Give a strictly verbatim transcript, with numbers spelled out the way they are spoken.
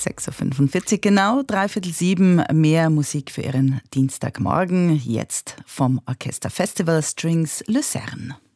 sechs Uhr fünfundvierzig genau, dreiviertel sieben, mehr Musik für Ihren Dienstagmorgen, jetzt vom Orchester Festival Strings Luzern.